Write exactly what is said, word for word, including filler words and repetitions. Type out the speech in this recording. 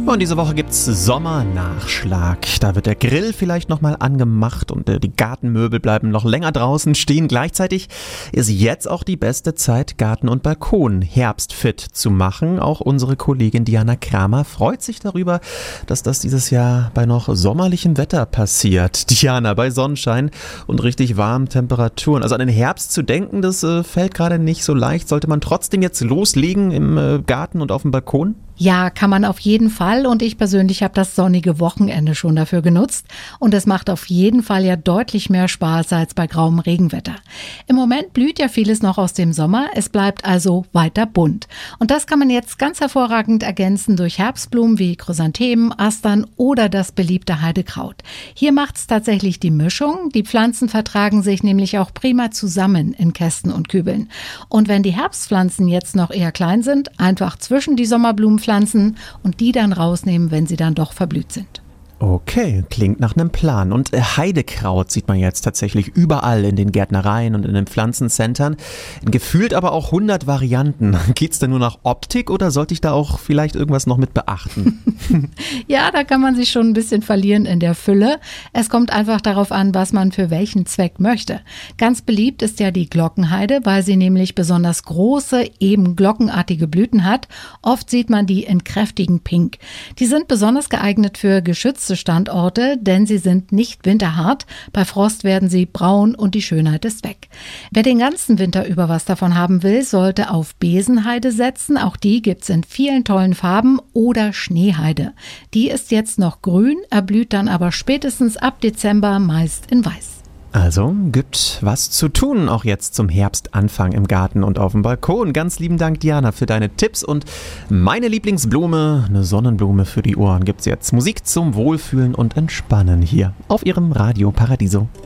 Und diese Woche gibt's Sommernachschlag. Da wird der Grill vielleicht nochmal angemacht und äh, die Gartenmöbel bleiben noch länger draußen stehen. Gleichzeitig ist jetzt auch die beste Zeit, Garten und Balkon herbstfit zu machen. Auch unsere Kollegin Diana Kramer freut sich darüber, dass das dieses Jahr bei noch sommerlichem Wetter passiert. Diana, bei Sonnenschein und richtig warmen Temperaturen. Also an den Herbst zu denken, das äh, fällt gerade nicht so leicht. Sollte man trotzdem jetzt loslegen im äh, Garten und auf dem Balkon? Ja, kann man auf jeden Fall, und ich persönlich habe das sonnige Wochenende schon dafür genutzt und es macht auf jeden Fall ja deutlich mehr Spaß als bei grauem Regenwetter. Im Moment blüht ja vieles noch aus dem Sommer, es bleibt also weiter bunt. Und das kann man jetzt ganz hervorragend ergänzen durch Herbstblumen wie Chrysanthemen, Astern oder das beliebte Heidekraut. Hier macht's tatsächlich die Mischung, die Pflanzen vertragen sich nämlich auch prima zusammen in Kästen und Kübeln. Und wenn die Herbstpflanzen jetzt noch eher klein sind, einfach zwischen die Sommerblumen pflanzen und die dann rausnehmen, wenn sie dann doch verblüht sind. Okay, klingt nach einem Plan. Und Heidekraut sieht man jetzt tatsächlich überall in den Gärtnereien und in den Pflanzencentern. Gefühlt aber auch hundert Varianten. Geht's denn nur nach Optik oder sollte ich da auch vielleicht irgendwas noch mit beachten? Ja, da kann man sich schon ein bisschen verlieren in der Fülle. Es kommt einfach darauf an, was man für welchen Zweck möchte. Ganz beliebt ist ja die Glockenheide, weil sie nämlich besonders große, eben glockenartige Blüten hat. Oft sieht man die in kräftigen Pink. Die sind besonders geeignet für geschützte Standorte, denn sie sind nicht winterhart. Bei Frost werden sie braun und die Schönheit ist weg. Wer den ganzen Winter über was davon haben will, sollte auf Besenheide setzen. Auch die gibt's in vielen tollen Farben, oder Schneeheide. Die ist jetzt noch grün, erblüht dann aber spätestens ab Dezember meist in weiß. Also gibt was zu tun, auch jetzt zum Herbstanfang im Garten und auf dem Balkon. Ganz lieben Dank, Diana, für deine Tipps. Und meine Lieblingsblume, eine Sonnenblume für die Ohren, gibt's jetzt. Musik zum Wohlfühlen und Entspannen hier auf ihrem Radio Paradiso.